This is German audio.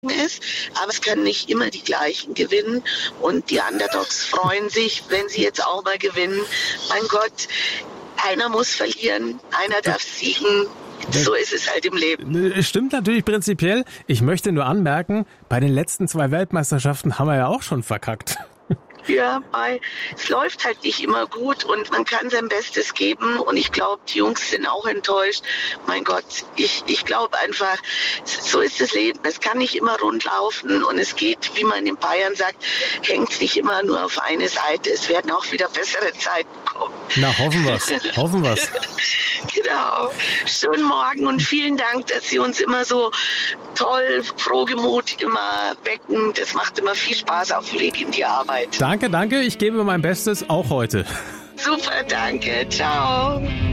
ist, aber es können nicht immer die gleichen gewinnen und die Underdogs freuen sich, wenn sie jetzt auch mal gewinnen. Mein Gott, einer muss verlieren, einer darf siegen. So ist es halt im Leben. Es stimmt natürlich prinzipiell. Ich möchte nur anmerken, bei den letzten 2 Weltmeisterschaften haben wir ja auch schon verkackt. Ja, es läuft halt nicht immer gut und man kann sein Bestes geben und ich glaube, die Jungs sind auch enttäuscht. Mein Gott, ich glaube einfach, so ist das Leben. Es kann nicht immer rund laufen und es geht, wie man in Bayern sagt, hängt nicht immer nur auf eine Seite. Es werden auch wieder bessere Zeiten kommen. Na, hoffen wir's. Hoffen wir's. Genau. Schönen Morgen und vielen Dank, dass Sie uns immer so toll, frohgemut immer wecken. Das macht immer viel Spaß auf dem Weg in die Arbeit. Danke. Ich gebe mein Bestes, auch heute. Super, danke. Ciao.